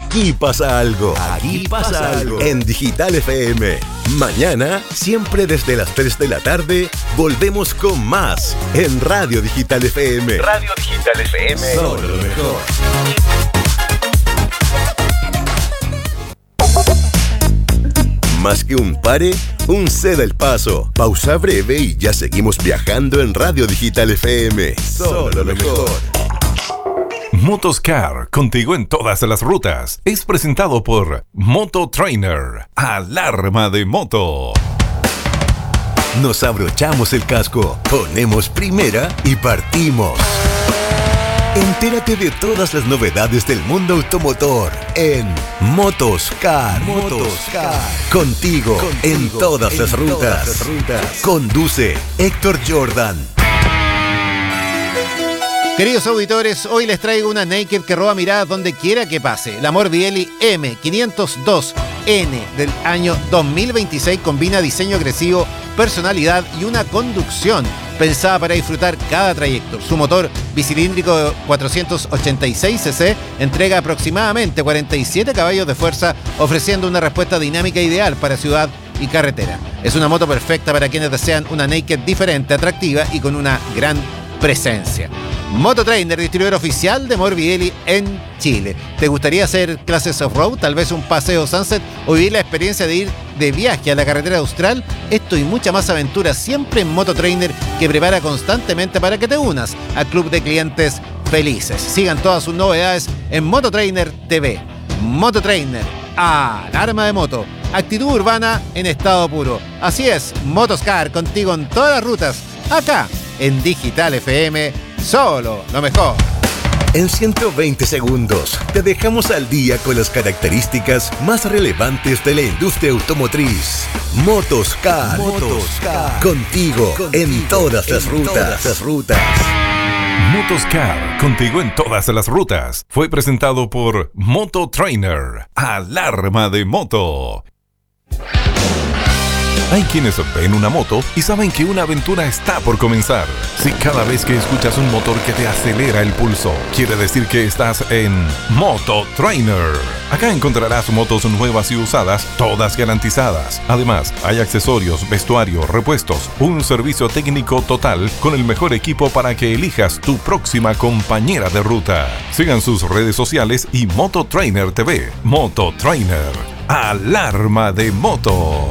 Aquí pasa algo. Aquí pasa algo. En Digital FM. Mañana, siempre desde las 3 de la tarde, volvemos con más en Radio Digital FM. Radio Digital FM. Solo lo mejor. Más que un pare, un ceda el paso. Pausa breve y ya seguimos viajando en Radio Digital FM. Solo lo mejor. Motoscar, contigo en todas las rutas. Es presentado por Moto Trainer. Alarma de moto. Nos abrochamos el casco, ponemos primera y partimos. Entérate de todas las novedades del mundo automotor en Motoscar. Contigo en todas las rutas. Conduce Héctor Jordan. Queridos auditores, hoy les traigo una Naked que roba miradas donde quiera que pase. La Morbidelli M502N del año 2026 combina diseño agresivo, personalidad y una conducción pensada para disfrutar cada trayecto. Su motor bicilíndrico de 486 cc entrega aproximadamente 47 caballos de fuerza, ofreciendo una respuesta dinámica ideal para ciudad y carretera. Es una moto perfecta para quienes desean una Naked diferente, atractiva y con una gran presencia. Moto Trainer, distribuidor oficial de Morbidelli en Chile. ¿Te gustaría hacer clases off-road? Tal vez un paseo sunset o vivir la experiencia de ir de viaje a la carretera austral. Esto y mucha más aventura siempre en Moto Trainer, que prepara constantemente para que te unas al club de clientes felices. Sigan todas sus novedades en Moto Trainer TV. Moto Trainer, alarma de moto. Actitud urbana en estado puro. Así es, Motoscar, contigo en todas las rutas. Acá en Digital FM, solo lo mejor. En 120 segundos te dejamos al día con las características más relevantes de la industria automotriz. Motoscar. Contigo en todas las rutas. Motoscar, contigo en todas las rutas. Fue presentado por Moto Trainer. Alarma de moto. Hay quienes ven una moto y saben que una aventura está por comenzar. Si cada vez que escuchas un motor que te acelera el pulso, quiere decir que estás en Moto Trainer. Acá encontrarás motos nuevas y usadas, todas garantizadas. Además, hay accesorios, vestuario, repuestos, un servicio técnico total con el mejor equipo para que elijas tu próxima compañera de ruta. Sigan sus redes sociales y Moto Trainer TV. Moto Trainer. Alarma de moto.